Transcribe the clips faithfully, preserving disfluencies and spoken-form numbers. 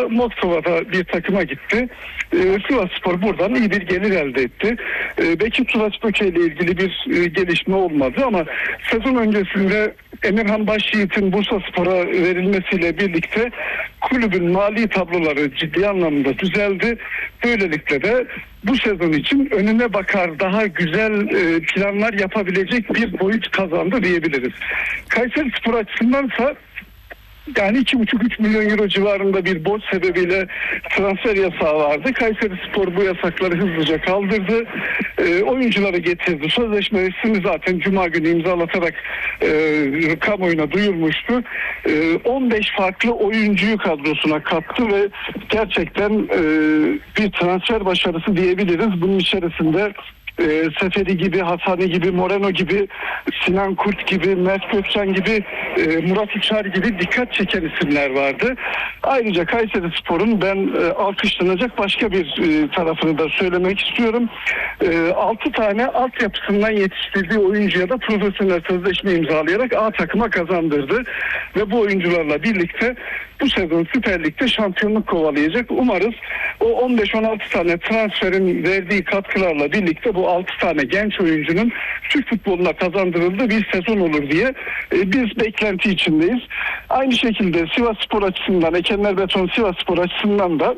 Moskova, Moskova'da bir takıma gitti. E, Sivasspor buradan iyi bir gelir elde etti. E, Bekir Turaçböke ile ilgili bir e, gelişme olmadı ama sezon öncesinde Emirhan Başyiğit'in Bursaspor'a verilmesiyle birlikte kulübün mali tabloları ciddi anlamda düzeldi. Böylelikle de bu sezon için önüne bakar daha güzel e, planlar yapabilecek bir boyut kazandı diyebiliriz. Kayserispor açısındansa yani iki buçuk üç milyon euro civarında bir borç sebebiyle transfer yasağı vardı. Kayserispor bu yasakları hızlıca kaldırdı. E, oyuncuları getirdi. Sözleşmesini zaten Cuma günü imzalatarak e, kamuoyuna duyurmuştu. E, on beş farklı oyuncuyu kadrosuna kattı ve gerçekten e, bir transfer başarısı diyebiliriz. Bunun içerisinde E, Seferi gibi, Hasani gibi, Moreno gibi, Sinan Kurt gibi, Mert Gökçen gibi, e, Murat Uçar gibi dikkat çeken isimler vardı. Ayrıca Kayserispor'un ben e, alkışlanacak başka bir e, tarafını da söylemek istiyorum. E, altı tane altyapısından yetiştirdiği oyuncuya da profesyonel sözleşme imzalayarak A takıma kazandırdı. Ve bu oyuncularla birlikte bu sezon Süper Lig'de şampiyonluk kovalayacak. Umarız o on beş on altı tane transferin verdiği katkılarla birlikte bu altı tane genç oyuncunun Türk futboluna kazandırıldığı bir sezon olur diye e, biz beklenti içindeyiz. Aynı şekilde Sivasspor açısından, Ekenler Beton Sivasspor açısından da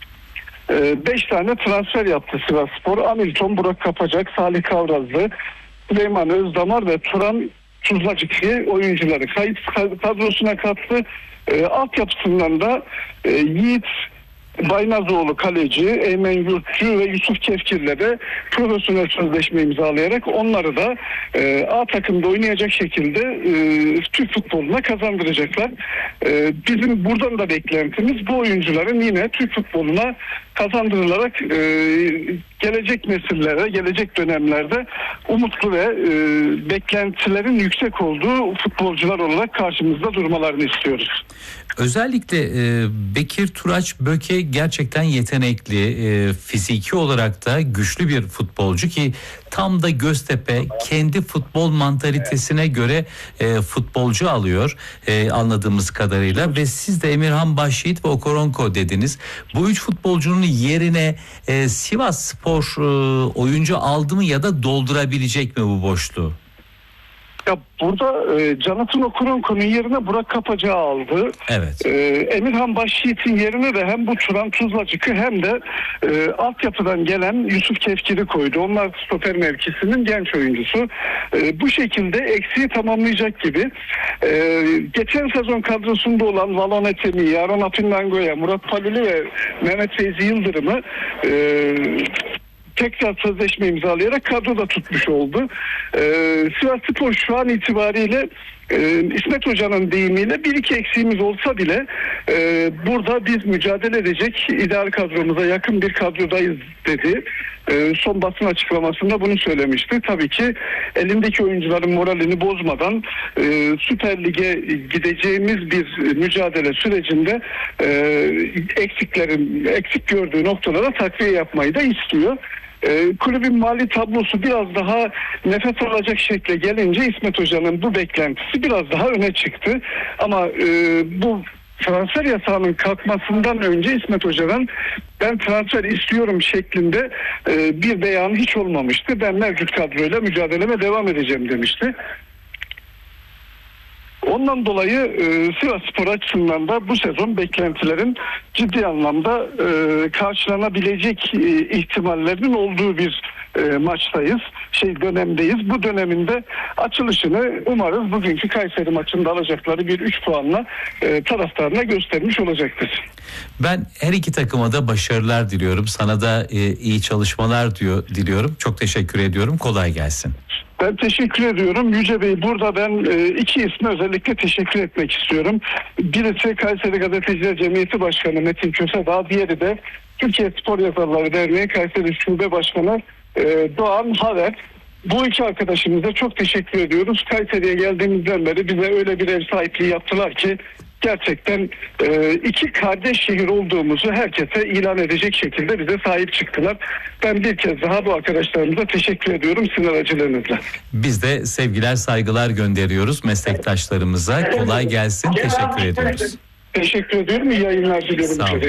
beş tane transfer yaptı Sivasspor. Hamilton, Burak Kapacak, Salih Kavrazlı, Süleyman Özdamar ve Turan Tuzlacıklı oyuncuları kayıt kadrosuna kattı. E, altyapısından da e, Yiğit Baynazoğlu kaleci, Eymen Yurtçu ve Yusuf Kefkir'le de profesyonel sözleşme imzalayarak onları da e, A takımda oynayacak şekilde e, Türk futboluna kazandıracaklar. E, bizim buradan da beklentimiz bu oyuncuların yine Türk futboluna kazandırılarak e, gelecek nesillere, gelecek dönemlerde umutlu ve e, beklentilerin yüksek olduğu futbolcular olarak karşımızda durmalarını istiyoruz. Özellikle e, Bekir Turaçböke gerçekten yetenekli, e, fiziki olarak da güçlü bir futbolcu ki tam da Göztepe kendi futbol mantalitesine göre e, futbolcu alıyor e, anladığımız kadarıyla ve siz de Emirhan Başyiğit ve Okoronko dediniz. Bu üç futbolcunun yerine e, Sivasspor e, oyuncu aldı mı ya da doldurabilecek mi bu boşluğu? Ya burada e, Jonathan Okoronko'nun yerine Burak Kapacak'ı aldı. Evet. E, Emirhan Başyiğit'in yerine de hem bu Turan Tuzlacık'ı hem de e, altyapıdan gelen Yusuf Kefkir'i koydu. Onlar stoper mevkisinin genç oyuncusu. E, bu şekilde eksiği tamamlayacak gibi. E, geçen sezon kadrosunda olan Valon Etemi, Aron Apindango'ya, Murat Paluli ve Mehmet Feyzi Yıldırım'ı e, tekrar sözleşme imzalayarak kadroda tutmuş oldu. Ee, Sivasspor şu an itibariyle e, İsmet Hoca'nın deyimiyle bir iki eksiğimiz olsa bile e, burada biz mücadele edecek ideal kadromuza yakın bir kadrodayız dedi. E, son basın açıklamasında bunu söylemişti. Tabii ki elindeki oyuncuların moralini bozmadan e, Süper Lig'e gideceğimiz bir mücadele sürecinde e, eksiklerin eksik gördüğü noktalara takviye yapmayı da istiyor. E, kulübün mali tablosu biraz daha nefes alacak şekle gelince İsmet Hoca'nın bu beklentisi biraz daha öne çıktı. Ama e, bu transfer yasağının kalkmasından önce İsmet Hoca'dan ben transfer istiyorum şeklinde e, bir beyanı hiç olmamıştı. Ben mevcut kadroyla mücadeleme devam edeceğim demişti. Ondan dolayı e, Sivasspor açısından da bu sezon beklentilerin ciddi anlamda e, karşılanabilecek e, ihtimallerinin olduğu bir e, maçtayız, şey dönemdeyiz. Bu döneminde açılışını umarız bugünkü Kayseri maçında alacakları bir üç puanla e, taraftarına göstermiş olacaktır. Ben her iki takıma da başarılar diliyorum. Sana da e, iyi çalışmalar diyor diliyorum. Çok teşekkür ediyorum. Kolay gelsin. Ben teşekkür ediyorum. Yüce Bey, burada ben e, iki isme özellikle teşekkür etmek istiyorum. Birisi Kayseri Gazeteciler Cemiyeti Başkanı Metin Kösedağ, diğeri de Türkiye Spor Yazarları Derneği Kayseri Şube Başkanı e, Doğan Haver. Bu iki arkadaşımıza çok teşekkür ediyoruz. Kayseri'ye geldiğimizden beri bize öyle bir ev sahipliği yaptılar ki gerçekten e, iki kardeş şehir olduğumuzu herkese ilan edecek şekilde bize sahip çıktılar. Ben bir kez daha bu arkadaşlarımıza teşekkür ediyorum sizin aracılığınızla. Biz de sevgiler, saygılar gönderiyoruz meslektaşlarımıza. Kolay gelsin. Teşekkür ediyoruz. Teşekkür ediyorum. İyi yayınlar diliyorum. Sağ olun.